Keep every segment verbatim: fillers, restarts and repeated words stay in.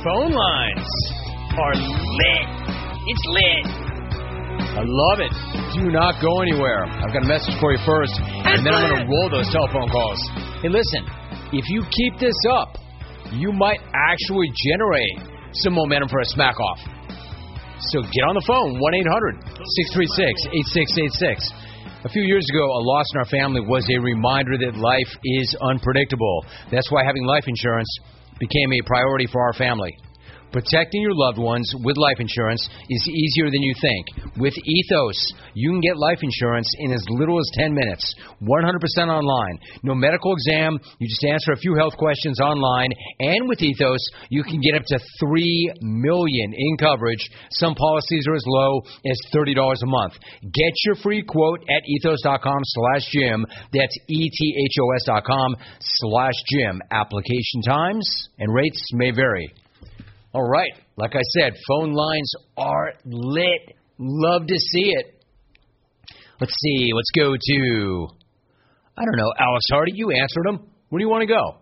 phone lines are lit. It's lit. I love it. Do not go anywhere. I've got a message for you first, and then I'm going to roll those telephone calls. Hey, listen, if you keep this up, you might actually generate some momentum for a smack-off. So get on the phone, one eight hundred six three six eight six eight six. A few years ago, a loss in our family was a reminder that life is unpredictable. That's why having life insurance became a priority for our family. Protecting your loved ones with life insurance is easier than you think. With Ethos, you can get life insurance in as little as ten minutes, one hundred percent online. No medical exam, you just answer a few health questions online, and with Ethos, you can get up to three million dollars in coverage. Some policies are as low as thirty dollars a month. Get your free quote at ethos.com slash Jim. That's E-T-H-O-S dot com slash Jim. Application times and rates may vary. All right, like I said, phone lines are lit. Love to see it. Let's see, let's go to, I don't know, Alex Hardy, you answered him. Where do you want to go?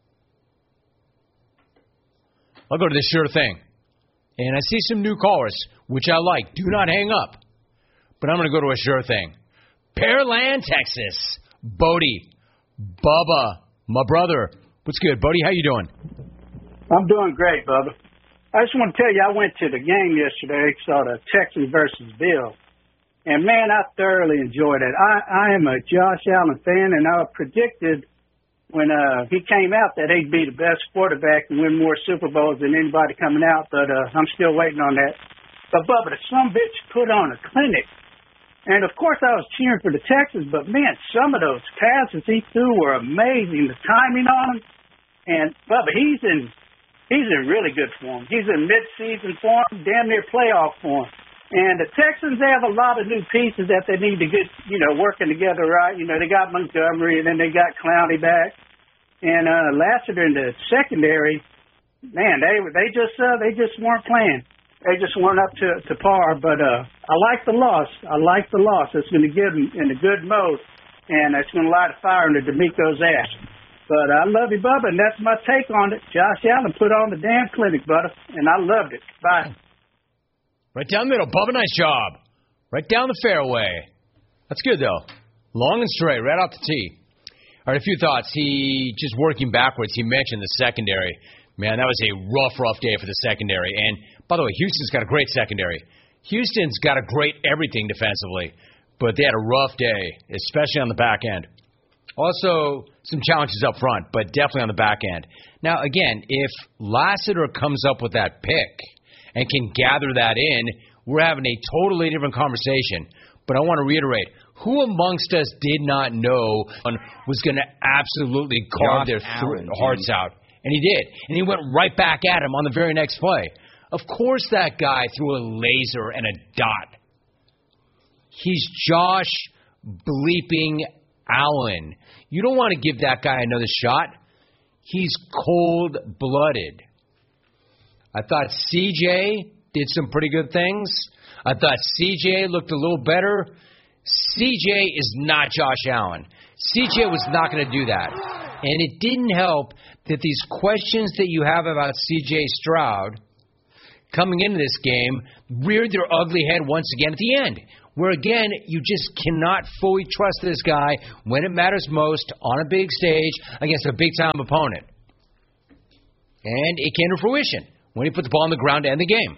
I'll go to the sure thing. And I see some new callers, which I like. Do not hang up. But I'm going to go to a sure thing. Pearland, Texas. Bodie. Bubba. My brother. What's good, Bodie? How you doing? I'm doing great, Bubba. I just want to tell you, I went to the game yesterday, saw the Texans versus Bills. And, man, I thoroughly enjoyed it. I, I am a Josh Allen fan, and I predicted when uh, he came out that he'd be the best quarterback and win more Super Bowls than anybody coming out, but uh, I'm still waiting on that. But, Bubba, the sumbitch put on a clinic. And, of course, I was cheering for the Texans, but, man, some of those passes he threw were amazing, the timing on them. And, Bubba, he's in... He's in really good form. He's in mid-season form, damn near playoff form. And the Texans, they have a lot of new pieces that they need to get, you know, working together right. You know, they got Montgomery, and then they got Clowney back. And uh, Lassiter in the secondary, man, they they just uh, they just weren't playing. They just weren't up to, to par. But uh, I like the loss. I like the loss. It's going to get them in a good mode, and it's going to light a fire under D'Amico's ass. But I love you, Bubba, and that's my take on it. Josh Allen put on the damn clinic, Bubba, and I loved it. Bye. Right down the middle. Bubba, nice job. Right down the fairway. That's good, though. Long and straight, right off the tee. All right, a few thoughts. He, just working backwards, he mentioned the secondary. Man, that was a rough, rough day for the secondary. And, by the way, Houston's got a great secondary. Houston's got a great everything defensively. But they had a rough day, especially on the back end. Also, some challenges up front, but definitely on the back end. Now, again, if Lassiter comes up with that pick and can gather that in, we're having a totally different conversation. But I want to reiterate, who amongst us did not know was going to absolutely carve their th- hearts out? And he did. And he went right back at him on the very next play. Of course that guy threw a laser and a dot. He's Josh bleeping Allen. You don't want to give that guy another shot. He's cold-blooded. I thought C J did some pretty good things. I thought C J looked a little better. C J is not Josh Allen. C J was not going to do that. And it didn't help that these questions that you have about C J Stroud coming into this game reared their ugly head once again at the end, where, again, you just cannot fully trust this guy when it matters most on a big stage against a big-time opponent. And it came to fruition when he put the ball on the ground to end the game.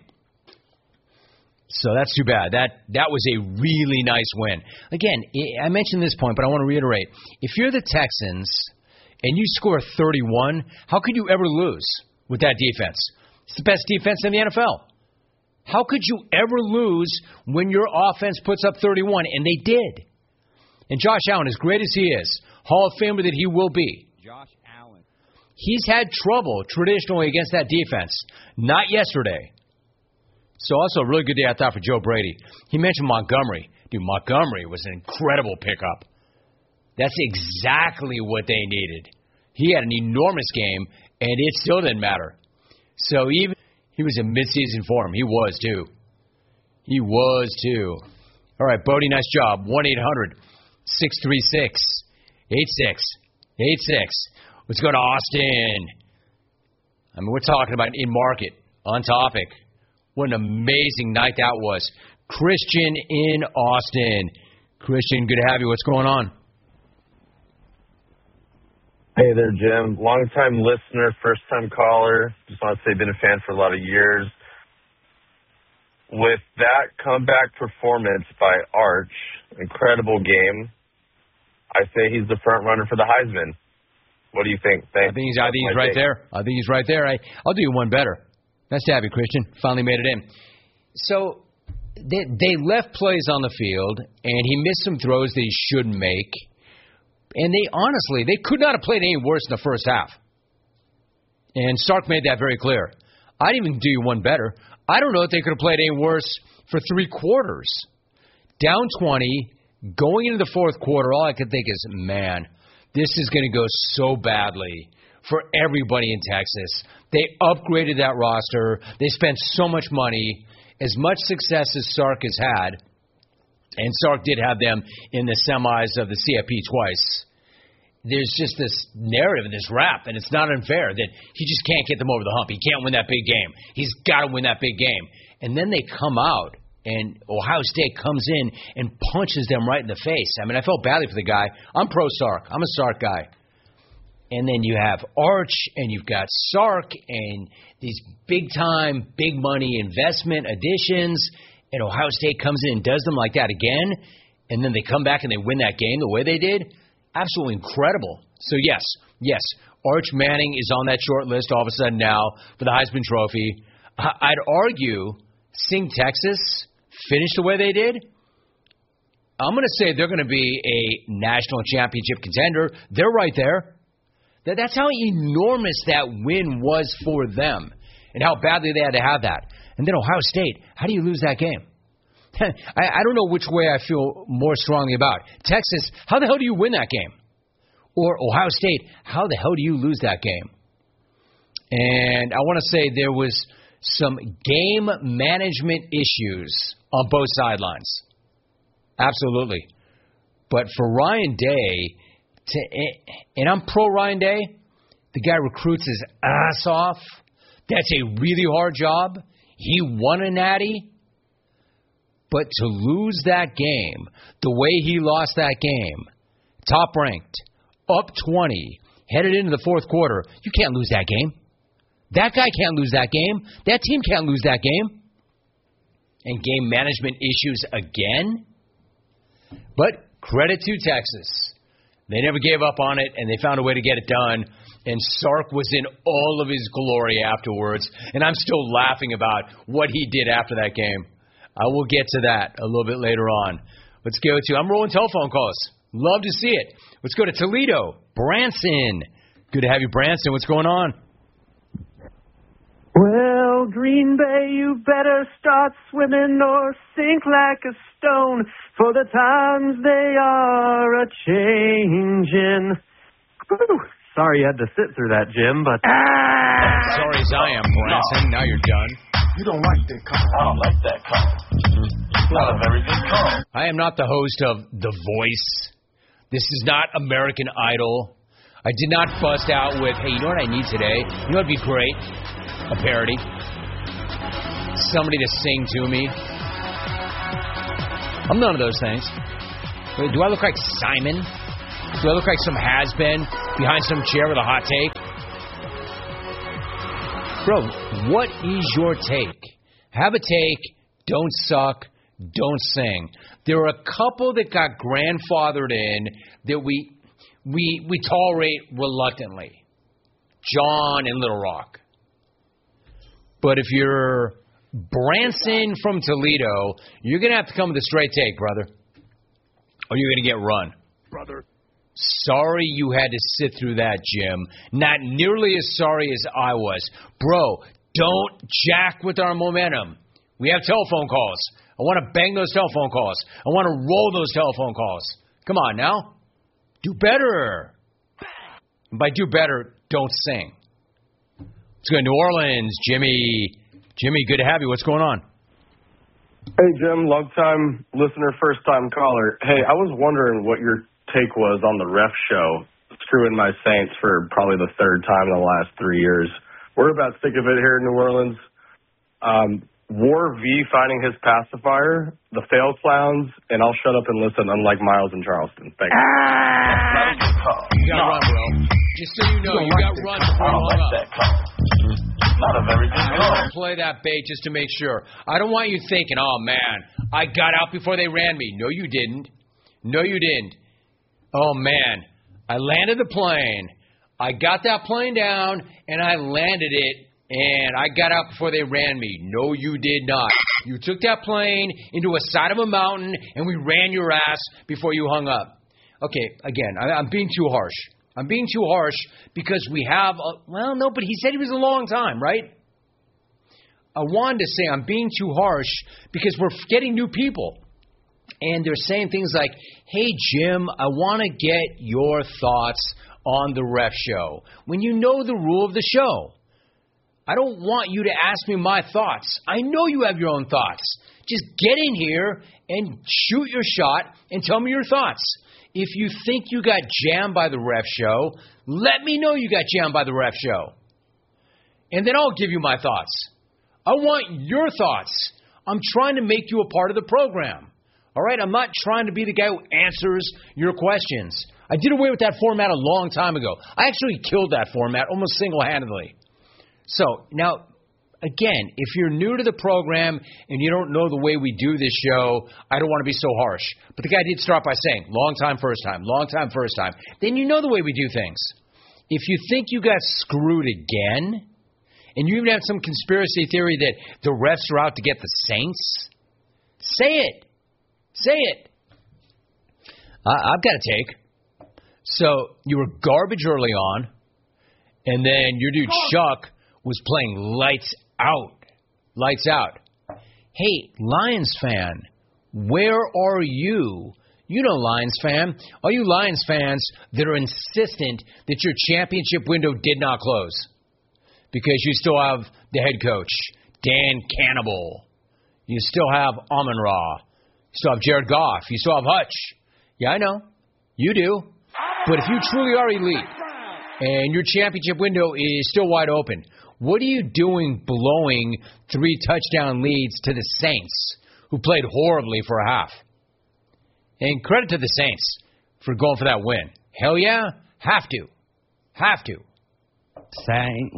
So that's too bad. That that was a really nice win. Again, I mentioned this point, but I want to reiterate. If you're the Texans and you score thirty-one, how could you ever lose with that defense? It's the best defense in the N F L. How could you ever lose when your offense puts up thirty-one? And they did. And Josh Allen, as great as he is, Hall of Famer that he will be, Josh Allen. He's had trouble traditionally against that defense. Not yesterday. So also a really good day, I thought, for Joe Brady. He mentioned Montgomery. Dude, Montgomery was an incredible pickup. That's exactly what they needed. He had an enormous game, and it still didn't matter. So even he was in midseason form. He was, too. He was, too. All right, Bodie, nice job. one eight hundred six three six eight six eight six. Let's go to Austin. I mean, we're talking about in market, on topic. What an amazing night that was. Christian in Austin. Christian, good to have you. What's going on? Hey there, Jim. Long-time listener, first-time caller. Just want to say been a fan for a lot of years. With that comeback performance by Arch, incredible game, I say he's the front runner for the Heisman. What do you think? Thanks. I think he's, I think he's right take. there. I think he's right there. I, I'll do you one better. Nice to have you, Christian. Finally made it in. So they, they left plays on the field, and he missed some throws that he shouldn't make. And they honestly, they could not have played any worse in the first half. And Sark made that very clear. I'd even do you one better. I don't know if they could have played any worse for three quarters. Down twenty, going into the fourth quarter, all I could think is, man, this is going to go so badly for everybody in Texas. They upgraded that roster. They spent so much money. As much success as Sark has had, and Sark did have them in the semis of the C F P twice, there's just this narrative and this rap, and it's not unfair that he just can't get them over the hump. He can't win that big game. He's got to win that big game. And then they come out, and Ohio State comes in and punches them right in the face. I mean, I felt badly for the guy. I'm pro-Sark. I'm a Sark guy. And then you have Arch, and you've got Sark, and these big-time, big-money investment additions, and Ohio State comes in and does them like that again, and then they come back and they win that game the way they did. Absolutely incredible. So, yes, yes, Arch Manning is on that short list all of a sudden now for the Heisman Trophy. I'd argue seeing Texas finish the way they did, I'm going to say they're going to be a national championship contender. They're right there. That's how enormous that win was for them and how badly they had to have that. And then Ohio State, how do you lose that game? I, I don't know which way I feel more strongly about. Texas, how the hell do you win that game? Or Ohio State, how the hell do you lose that game? And I want to say there was some game management issues on both sidelines. Absolutely. But for Ryan Day, to, and I'm pro Ryan Day, the guy recruits his ass off. That's a really hard job. He won a natty. But to lose that game, the way he lost that game, top ranked, up twenty, headed into the fourth quarter, you can't lose that game. That guy can't lose that game. That team can't lose that game. And game management issues again. But credit to Texas. They never gave up on it, and they found a way to get it done. And Sark was in all of his glory afterwards. And I'm still laughing about what he did after that game. I will get to that a little bit later on. Let's go to, I'm rolling telephone calls. Love to see it. Let's go to Toledo. Branson. Good to have you, Branson. What's going on? Well, Green Bay, you better start swimming or sink like a stone, for the times they are a-changin'. Whew. Sorry you had to sit through that, Jim, but... Ah! Sorry as I am, Branson. No. Now you're done. You don't like that call. I don't like that call. It's not a very good call. I am not the host of The Voice. This is not American Idol. I did not bust out with, hey, you know what I need today? You know what would be great? A parody. Somebody to sing to me. I'm none of those things. Wait, do I look like Simon? Do I look like some has-been behind some chair with a hot take? Bro, what is your take? Have a take. Don't suck. Don't sing. There are a couple that got grandfathered in that we we we tolerate reluctantly. John and Little Rock. But if you're Branson from Toledo, you're going to have to come with a straight take, brother. Or you're going to get run. Brother. Sorry you had to sit through that, Jim. Not nearly as sorry as I was. Bro, don't jack with our momentum. We have telephone calls. I want to bang those telephone calls. I want to roll those telephone calls. Come on now. Do better. And by do better, don't sing. Let's go to New Orleans. Jimmy. Jimmy, good to have you. What's going on? Hey, Jim, long-time listener, first-time caller. Hey, I was wondering what your take was on the ref show, screwing my Saints for probably the third time in the last three years. We're about sick of it here in New Orleans. Um, War V finding his pacifier, the fail clowns, and I'll shut up and listen, unlike Miles in Charleston. Thank you. You got run, bro. Just so you know, you got run before you hung up. Not a very good I want to play that bait just to make sure. I don't want you thinking, oh, man, I got out before they ran me. No, you didn't. No, you didn't. Oh, man, I landed the plane. I got that plane down, and I landed it. And I got out before they ran me. No, you did not. You took that plane into a side of a mountain, and we ran your ass before you hung up. Okay, again, I, I'm being too harsh. I'm being too harsh because we have, a, well, no, but he said he was a long time, right? I wanted to say I'm being too harsh because we're getting new people. And they're saying things like, hey, Jim, I want to get your thoughts on the ref show. When you know the rule of the show. I don't want you to ask me my thoughts. I know you have your own thoughts. Just get in here and shoot your shot and tell me your thoughts. If you think you got jammed by the ref show, let me know you got jammed by the ref show. And then I'll give you my thoughts. I want your thoughts. I'm trying to make you a part of the program. All right? I'm not trying to be the guy who answers your questions. I did away with that format a long time ago. I actually killed that format almost single-handedly. So, now, again, if you're new to the program and you don't know the way we do this show, I don't want to be so harsh. But the guy did start by saying, long time, first time, long time, first time. Then you know the way we do things. If you think you got screwed again, and you even have some conspiracy theory that the refs are out to get the Saints, say it. Say it. I, I've got a take. So, you were garbage early on, and then your dude Chuck was playing lights out. Lights out. Hey, Lions fan, where are you? You know Lions fan. All you Lions fans that are insistent that your championship window did not close. Because you still have the head coach, Dan Cannibal. You still have Amon-Ra. You still have Jared Goff. You still have Hutch. Yeah, I know. You do. But if you truly are elite and your championship window is still wide open, what are you doing blowing three touchdown leads to the Saints, who played horribly for a half? And credit to the Saints for going for that win. Hell yeah, have to. Have to. Saint.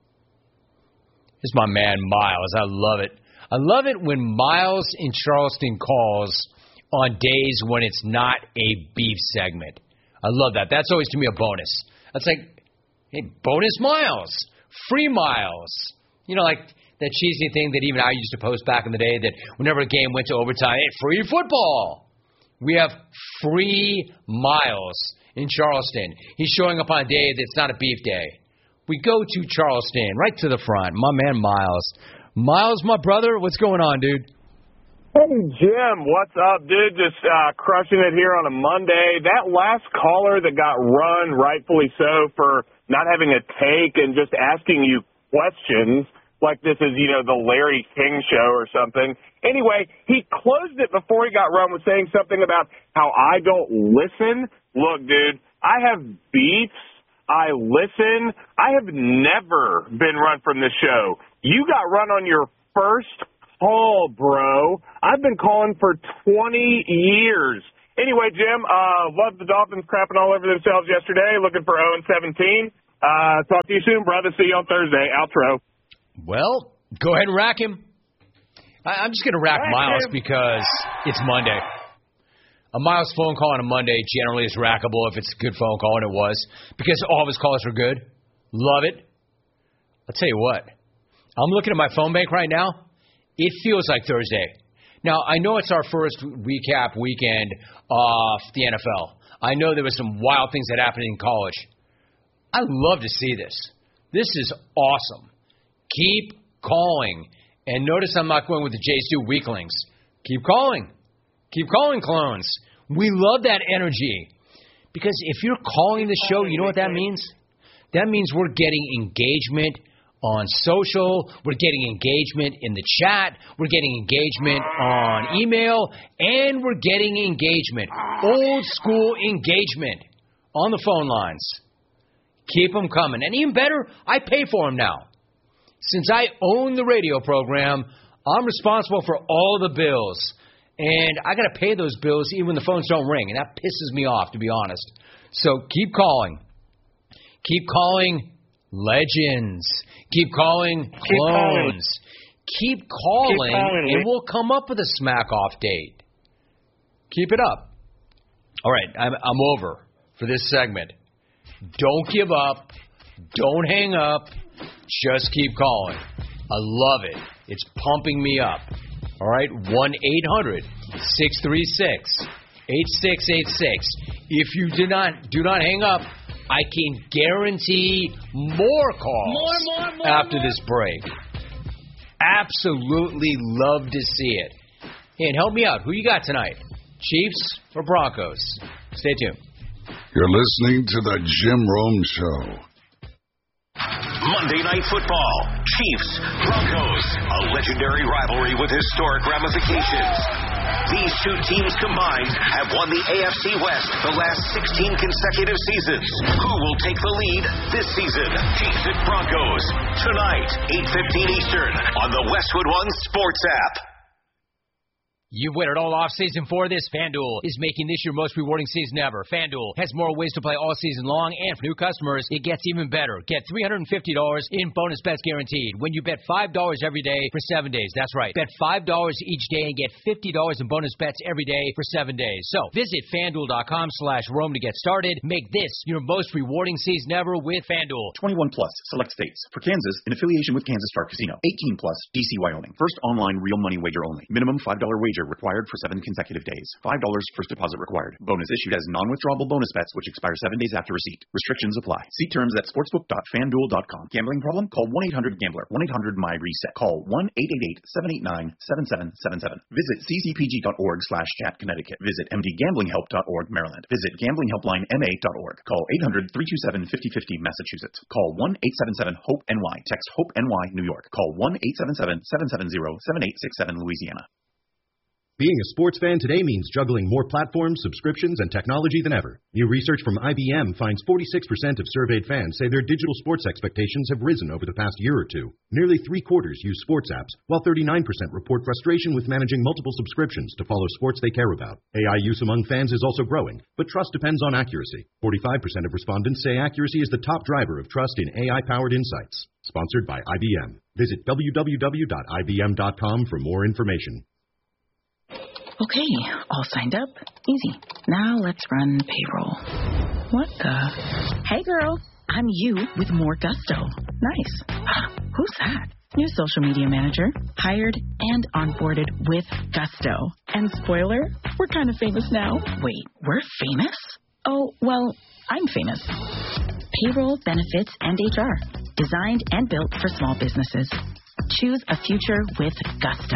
This is my man, Miles. I love it. I love it when Miles in Charleston calls on days when it's not a beef segment. I love that. That's always, to me, a bonus. That's like, hey, bonus Miles. Free Miles. You know, like that cheesy thing that even I used to post back in the day that whenever a game went to overtime, hey, free football. We have free Miles in Charleston. He's showing up on a day that's not a beef day. We go to Charleston, right to the front. My man, Miles. Miles, my brother, what's going on, dude? Hey, Jim, what's up, dude? Just uh, crushing it here on a Monday. That last caller that got run, rightfully so, for not having a take and just asking you questions like this is, you know, the Larry King show or something. Anyway, he closed it before he got run with saying something about how I don't listen. Look, dude, I have beefs. I listen. I have never been run from the show. You got run on your first call, bro. I've been calling for twenty years. Anyway, Jim, uh, love the Dolphins crapping all over themselves yesterday, looking for oh and seventeen. Uh, talk to you soon, brother. See you on Thursday. Outro. Well, go ahead and rack him. I, I'm just going to rack, rack Miles him. Because it's Monday. A Miles phone call on a Monday generally is rackable if it's a good phone call, and it was, because all of his calls were good. Love it. I'll tell you what. I'm looking at my phone bank right now. It feels like Thursday. Now, I know it's our first recap weekend of the N F L. I know there were some wild things that happened in college. I love to see this. This is awesome. Keep calling. And notice I'm not going with the J S U weaklings. Keep calling. Keep calling, clones. We love that energy. Because if you're calling the show, you know what that means? That means we're getting engagement on social, we're getting engagement in the chat, we're getting engagement on email, and we're getting engagement, old school engagement on the phone lines. Keep them coming. And even better, I pay for them now. Since I own the radio program, I'm responsible for all the bills. And I got to pay those bills even when the phones don't ring. And that pisses me off, to be honest. So keep calling. Keep calling legends. Keep calling clones. Keep calling, keep calling, keep calling and we'll come up with a smack-off date. Keep it up. All right, I'm, I'm over for this segment. Don't give up. Don't hang up. Just keep calling. I love it. It's pumping me up. All right, one eight hundred six three six eight six eight six. If you do not do not hang up, I can guarantee more calls more, more, more, after more. this break. Absolutely love to see it. And help me out. Who you got tonight? Chiefs or Broncos? Stay tuned. You're listening to the Jim Rome Show. Monday Night Football, Chiefs, Broncos, a legendary rivalry with historic ramifications. These two teams combined have won the A F C West the last sixteen consecutive seasons. Who will take the lead this season? Chiefs at Broncos, tonight, eight fifteen Eastern, on the Westwood One Sports app. You've waited all off-season for this. FanDuel is making this your most rewarding season ever. FanDuel has more ways to play all season long, and for new customers, it gets even better. Get three hundred fifty dollars in bonus bets guaranteed when you bet five dollars every day for seven days. That's right. Bet five dollars each day and get fifty dollars in bonus bets every day for seven days. So visit FanDuel.com slash Rome to get started. Make this your most rewarding season ever with FanDuel. twenty-one plus. Select states. For Kansas, in affiliation with Kansas Star Casino. eighteen plus. D C, Wyoming. First online real money wager only. Minimum five dollars wager required for seven consecutive days. five dollars first deposit required. Bonus issued as non-withdrawable bonus bets which expire seven days after receipt. Restrictions apply. See terms at sportsbook dot fan duel dot com. Gambling problem? Call one eight hundred gambler. one eight hundred my reset. Call one eight eight eight seven eight nine seven seven seven seven. Visit c c p g dot org slash chat Connecticut. Visit m d gambling help dot org Maryland. Visit gambling helpline m a dot org. Call eight hundred three two seven five oh five oh Massachusetts. Call one eight seven seven hope N Y. Text HOPE N Y New York. Call one eight seven seven seven seven zero seven eight six seven Louisiana. Being a sports fan today means juggling more platforms, subscriptions, and technology than ever. New research from I B M finds forty-six percent of surveyed fans say their digital sports expectations have risen over the past year or two. Nearly three-quarters use sports apps, while thirty-nine percent report frustration with managing multiple subscriptions to follow sports they care about. A I use among fans is also growing, but trust depends on accuracy. forty-five percent of respondents say accuracy is the top driver of trust in A I-powered insights. Sponsored by I B M. Visit w w w dot i b m dot com for more information. Okay, all signed up. Easy. Now let's run payroll. What the? Hey girl, I'm you with more gusto. Nice. Who's that? New social media manager. Hired and onboarded with gusto. And spoiler, we're kind of famous now. Wait, we're famous? Oh, well, I'm famous. Payroll, benefits, and H R. Designed and built for small businesses. Choose a future with gusto.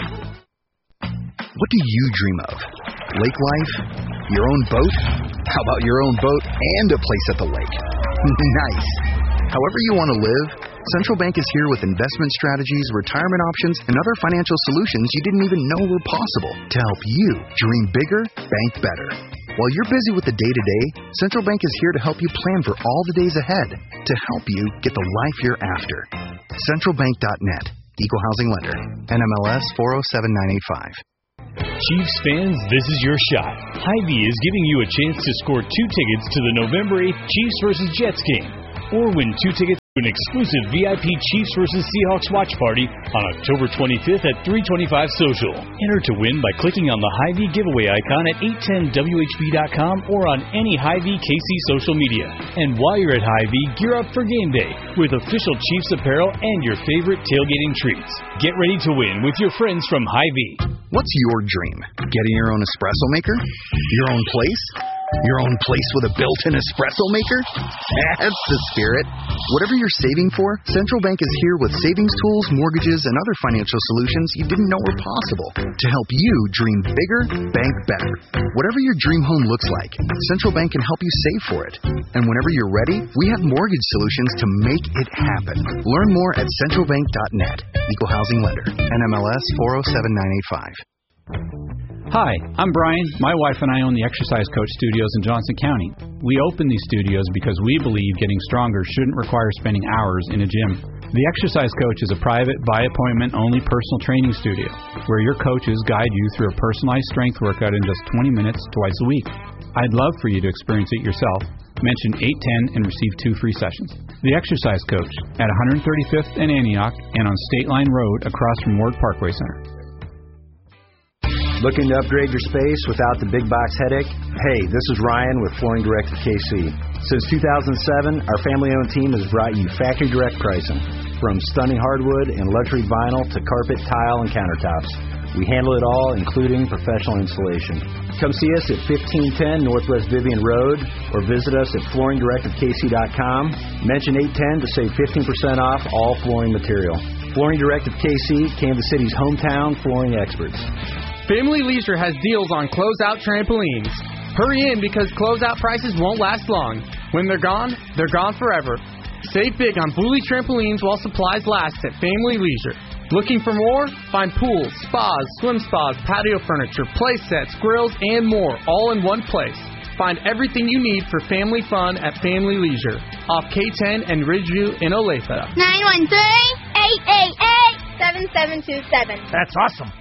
What do you dream of? Lake life? Your own boat? How about your own boat and a place at the lake? Nice. However you want to live, Central Bank is here with investment strategies, retirement options, and other financial solutions you didn't even know were possible to help you dream bigger, bank better. While you're busy with the day-to-day, Central Bank is here to help you plan for all the days ahead to help you get the life you're after. central bank dot net. Equal Housing Lender. N M L S four oh seven nine eight five. Chiefs fans, this is your shot. Hy-Vee is giving you a chance to score two tickets to the November eighth Chiefs versus Jets game, or win two tickets to an exclusive V I P Chiefs versus Seahawks watch party on October twenty-fifth at three twenty-five Social. Enter to win by clicking on the Hy-Vee giveaway icon at eight ten W H B dot com or on any Hy-Vee K C social media. And while you're at Hy-Vee, gear up for game day with official Chiefs apparel and your favorite tailgating treats. Get ready to win with your friends from Hy-Vee. What's your dream? Getting your own espresso maker? Your own place? Your own place with a built-in espresso maker? That's the spirit. Whatever you're saving for, Central Bank is here with savings tools, mortgages, and other financial solutions you didn't know were possible to help you dream bigger, bank better. Whatever your dream home looks like, Central Bank can help you save for it. And whenever you're ready, we have mortgage solutions to make it happen. Learn more at central bank dot net. Equal Housing Lender. N M L S four oh seven nine eight five. Hi, I'm Brian. My wife and I own the Exercise Coach Studios in Johnson County. We opened these studios because we believe getting stronger shouldn't require spending hours in a gym. The Exercise Coach is a private, by-appointment only personal training studio where your coaches guide you through a personalized strength workout in just twenty minutes twice a week. I'd love for you to experience it yourself. Mention eight ten and receive two free sessions. The Exercise Coach at one thirty-fifth and Antioch and on State Line Road across from Ward Parkway Center. Looking to upgrade your space without the big box headache? Hey, this is Ryan with Flooring Direct of K C. Since two thousand seven, our family-owned team has brought you factory direct pricing, from stunning hardwood and luxury vinyl to carpet, tile, and countertops. We handle it all, including professional installation. Come see us at fifteen ten Northwest Vivian Road or visit us at flooring direct of K C dot com. Mention eight ten to save fifteen percent off all flooring material. Flooring Direct of K C, Kansas City's hometown flooring experts. Family Leisure has deals on closeout trampolines. Hurry in because closeout prices won't last long. When they're gone, they're gone forever. Save big on Bully trampolines while supplies last at Family Leisure. Looking for more? Find pools, spas, swim spas, patio furniture, play sets, grills, and more all in one place. Find everything you need for family fun at Family Leisure. Off K ten and Ridgeview in Olathe. nine one three, eight eight eight, seven seven two seven. That's awesome.